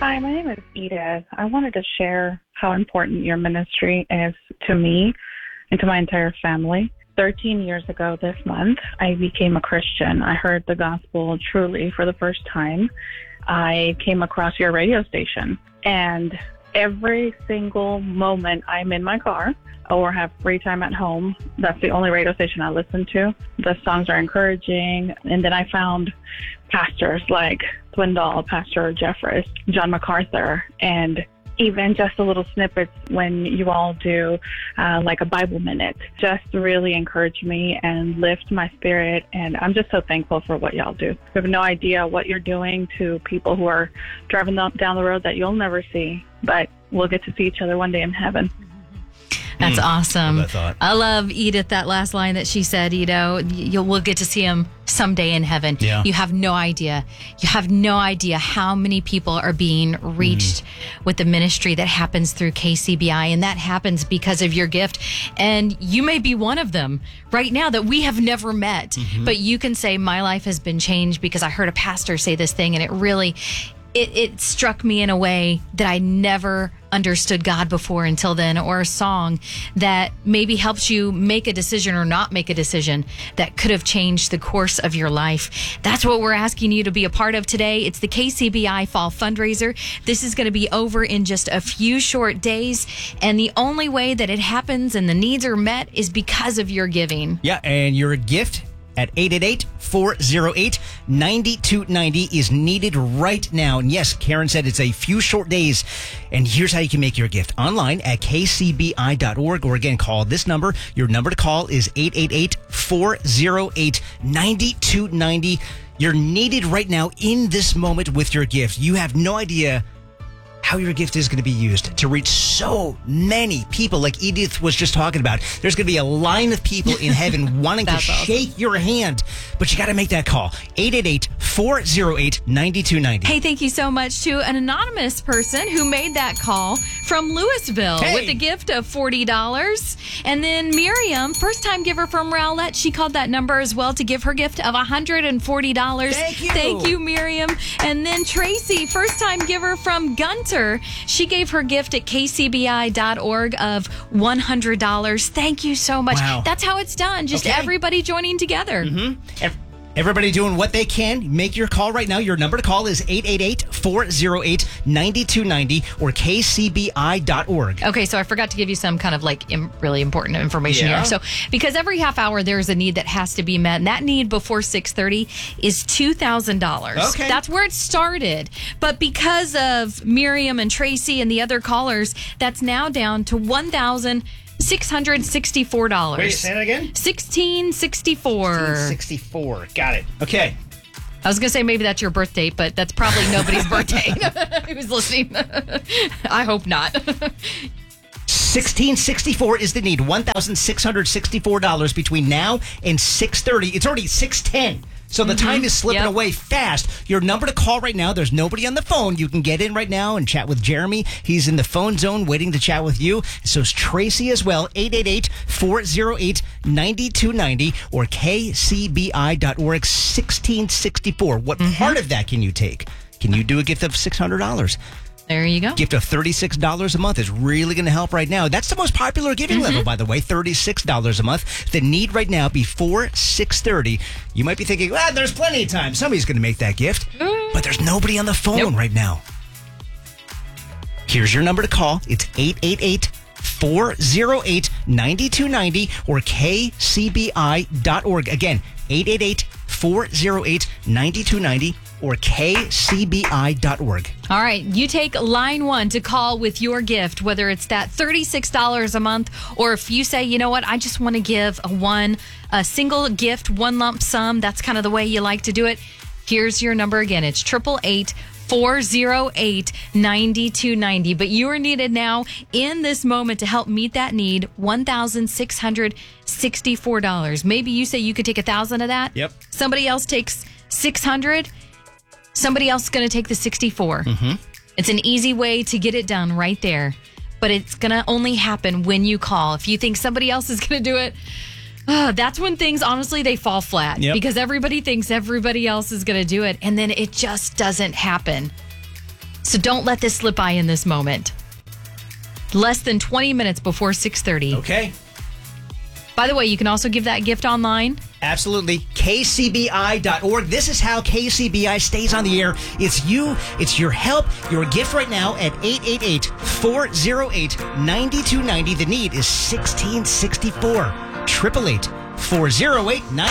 Hi, my name is Edith. I wanted to share how important your ministry is to me and to my entire family. 13 years ago this month, I became a Christian. I heard the gospel truly for the first time. I came across your radio station, and every single moment I'm in my car or have free time at home, that's the only radio station I listen to. The songs are encouraging. And then I found pastors like Swindoll, Pastor Jeffress, John MacArthur, and even just a little snippets when you all do like a Bible minute just really encourage me and lift my spirit. And I'm just so thankful for what y'all do. You have no idea what you're doing to people who are driving down the road that you'll never see, but we'll get to see each other one day in heaven. That's awesome. Love that thought. I love Edith, that last line that she said, we'll get to see him someday in heaven. Yeah. You have no idea. You have no idea how many people are being reached with the ministry that happens through KCBI. And that happens because of your gift. And you may be one of them right now that we have never met. But you can say, my life has been changed because I heard a pastor say this thing, and it really... It struck me in a way that I never understood God before until then, or a song that maybe helps you make a decision or not make a decision that could have changed the course of your life. That's what we're asking you to be a part of today. It's the KCBI Fall Fundraiser. This is going to be over in just a few short days, and the only way that it happens and the needs are met is because of your giving. Yeah, and your gift at 888-408-9290 is needed right now. And yes, Karen said it's a few short days. And here's how you can make your gift. Online at kcbi.org, or again, call this number. Your number to call is 888-408-9290. You're needed right now in this moment with your gift. You have no idea how your gift is going to be used to reach so many people, like Edith was just talking about. There's going to be a line of people in heaven wanting to shake your hand, but you got to make that call. 888-408-9290. Hey, thank you so much to an anonymous person who made that call from Louisville with a gift of $40. And then Miriam, first-time giver from Rowlett, she called that number as well to give her gift of $140. Thank you. Thank you, Miriam. And then Tracy, first-time giver from Gunter, she gave her gift at kcbi.org of $100. Thank you so much. Wow. That's how it's done. Just everybody joining together. Everybody doing what they can. Make your call right now. Your number to call is 888-408-9290 or kcbi.org. Okay, so I forgot to give you some kind of really important information here. So because every half hour there's a need that has to be met, and that need before 6:30 is $2,000. Okay. That's where it started. But because of Miriam and Tracy and the other callers, that's now down to $1,664. Wait, say that again? $1,664. 64. Got it. Okay. I was going to say maybe that's your birth date, but that's probably nobody's birthday who's listening. I hope not. 1664 is the need. $1,664 between now and 6:30. It's already 6:10. So the time is slipping away fast. Your number to call right now, there's nobody on the phone. You can get in right now and chat with Jeremy. He's in the phone zone waiting to chat with you. So is Tracy as well. 888-408-9290 or kcbi.org 1664. What part of that can you take? Can you do a gift of $600? There you go. Gift of $36 a month is really going to help right now. That's the most popular giving level, by the way, $36 a month. The need right now before 6:30. You might be thinking, well, there's plenty of time. Somebody's going to make that gift. But there's nobody on the phone right now. Here's your number to call. It's 888-408-9290 or kcbi.org. Again, 888-408-9290 or kcbi.org. All right, you take line one to call with your gift, whether it's that $36 a month, or if you say, you know what, I just want to give a single gift, one lump sum. That's kind of the way you like to do it. Here's your number again. It's 888-408-9290. But you are needed now in this moment to help meet that need, $1,664. Maybe you say you could take $1,000 of that. Yep. Somebody else takes $600. Somebody else is going to take the 64. It's an easy way to get it done right there. But it's going to only happen when you call. If you think somebody else is going to do it, that's when things, honestly, they fall flat. Because everybody thinks everybody else is going to do it. And then it just doesn't happen. So don't let this slip by in this moment. Less than 20 minutes before 6:30. Okay. By the way, you can also give that gift online. Absolutely. KCBI.org. This is how KCBI stays on the air. It's you. It's your help. Your gift right now at 888-408-9290. The need is 1664. 888-408-9290.